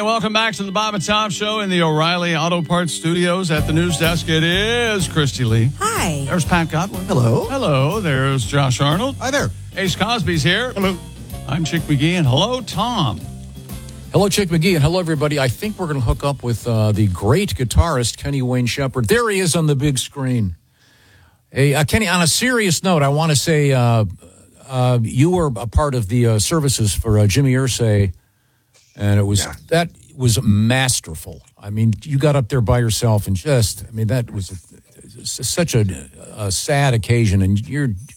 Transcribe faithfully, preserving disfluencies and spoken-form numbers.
welcome back to the Bob and Tom Show in the O'Reilly Auto Parts Studios. At the news desk, it is Christy Lee. Hi. There's Pat Godwin. Hello. Hello. There's Josh Arnold. Hi there. Ace Cosby's here. Hello. I'm Chick McGee, and hello, Tom. Hello, Chick McGee, and hello, everybody. I think we're going to hook up with uh, the great guitarist, Kenny Wayne Shepherd. There he is on the big screen. Hey, uh, Kenny, on a serious note, I want to say uh, uh, you were a part of the uh, services for uh, Jimmy Irsay, and it was Yeah. that was masterful. I mean, you got up there by yourself and just, I mean, that was a, such a, a sad occasion, and you're